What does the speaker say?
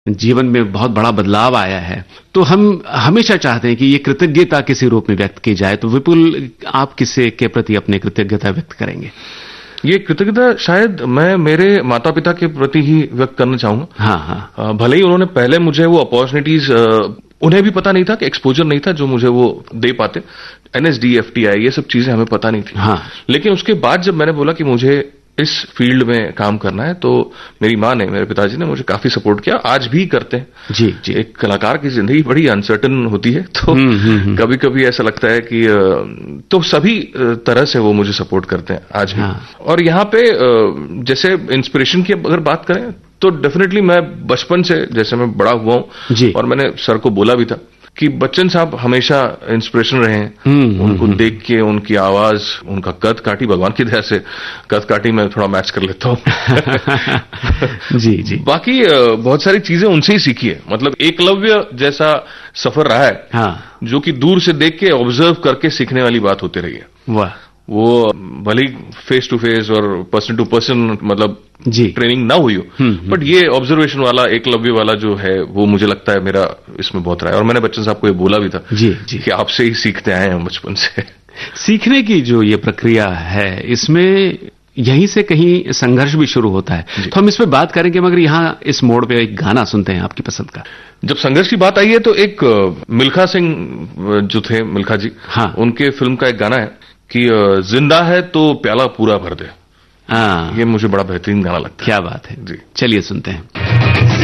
जीवन में बहुत बड़ा बदलाव आया है, तो हम हमेशा चाहते हैं कि ये कृतज्ञता किसी रूप में व्यक्त की जाए। तो विपुल, आप किसे के प्रति अपनी कृतज्ञता व्यक्त करेंगे? ये कृतज्ञता शायद मैं मेरे माता पिता के प्रति ही व्यक्त करना चाहूंगा। हाँ। भले ही उन्होंने पहले मुझे वो अपॉर्चुनिटीज, उन्हें भी पता नहीं था कि एक्सपोजर नहीं था जो मुझे वो दे पाते। NSD, FTI, ये सब चीजें हमें पता नहीं थी। हाँ। लेकिन उसके बाद जब मैंने बोला कि मुझे इस फील्ड में काम करना है, तो मेरी माँ ने, मेरे पिताजी ने मुझे काफी सपोर्ट किया, आज भी करते हैं। जी। एक कलाकार की जिंदगी बड़ी अनसर्टन होती है, तो कभी कभी ऐसा लगता है कि तो सभी तरह से वो मुझे सपोर्ट करते हैं आज भी। हाँ। और यहाँ पे जैसे इंस्पिरेशन की अगर बात करें तो डेफिनेटली मैं बचपन से, जैसे मैं बड़ा हुआ हूं, और मैंने सर को बोला भी था कि बच्चन साहब हमेशा इंस्पिरेशन रहे हैं। उनको देख के, उनकी आवाज, उनका कद काठी, भगवान की दया से कद काठी मैं थोड़ा मैच कर लेता हूं। जी। बाकी बहुत सारी चीजें उनसे ही सीखी है। मतलब एकलव्य जैसा सफर रहा है। हाँ। जो कि दूर से देख के, ऑब्जर्व करके सीखने वाली बात होती रही है। वाह। वो भले फेस टू फेस और पर्सन टू पर्सन मतलब ट्रेनिंग ना हुई हो, बट ये ऑब्जर्वेशन वाला, एकलव्य वाला जो है, वो मुझे लगता है मेरा इसमें बहुत रहा है। और मैंने बच्चन साहब को ये बोला भी था जी कि आपसे ही सीखते आए हैं बचपन से। सीखने की जो ये प्रक्रिया है, इसमें यहीं से कहीं संघर्ष भी शुरू होता है, तो हम इस पे बात करेंगे, मगर यहाँ इस मोड़ पे एक गाना सुनते हैं आपकी पसंद का। जब संघर्ष की बात आई है तो एक मिल्खा सिंह जो थे, मिल्खा जी, हाँ, उनके फिल्म का एक गाना है कि जिंदा है तो प्याला पूरा भर दे। हाँ, ये मुझे बड़ा बेहतरीन गाना लगता है। क्या बात है जी। चलिए सुनते हैं।